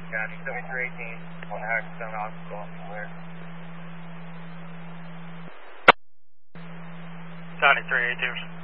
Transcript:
County 7318 on the Hackerstone Hospital, clear. County 382.